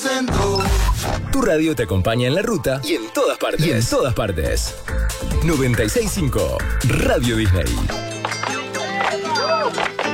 Centro. Tu radio te acompaña en la ruta y en todas partes. 96.5 Radio Disney.